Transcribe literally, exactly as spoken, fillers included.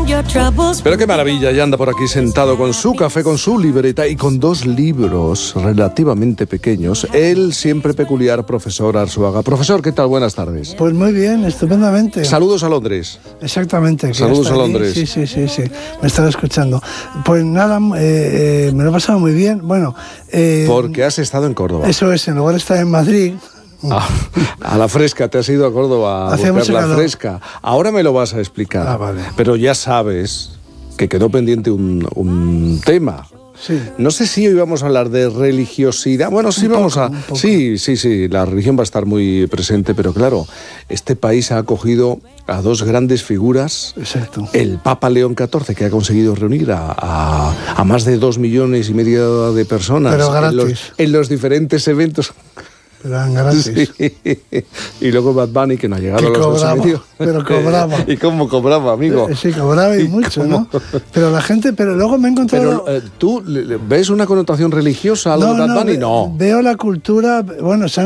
Pero qué maravilla, ya anda por aquí sentado con su café, con su libreta y con dos libros relativamente pequeños. El siempre peculiar profesor Arzuaga. Profesor, ¿qué tal? Buenas tardes. Pues muy bien, estupendamente. Saludos a Londres. Exactamente. Saludos a Londres. Sí, sí, sí, sí, me estaba escuchando. Pues nada, eh, eh, me lo he pasado muy bien. Bueno, eh, porque has estado en Córdoba. Eso es, en lugar de estar en Madrid. Ah, a la fresca, te has ido a Córdoba a Hacía buscar la calor. fresca. Ahora me lo vas a explicar. Ah, vale. Pero ya sabes que quedó pendiente un, un tema. Sí. No sé si hoy vamos a hablar de religiosidad. Bueno, sí Un vamos poco, a... un poco. Sí, sí, sí, la religión va a estar muy presente, pero claro, este país ha acogido a dos grandes figuras. Exacto. El Papa León catorce, que ha conseguido reunir a, a, a más de dos millones y medio de personas Pero en los, gratis. en los diferentes eventos. Pero eran gratis. Sí. Y luego Bad Bunny, que no ha llegado Que a los dos cobraba, y medio. pero cobraba. ¿Y cómo cobraba, amigo? Sí, cobraba y, ¿Y mucho, cómo? ¿no? Pero la gente, pero luego me he encontrado... Pero eh, ¿tú le- le- ves una connotación religiosa a lo no, de Bad no, Bunny? ve- No. Veo la cultura, bueno, se han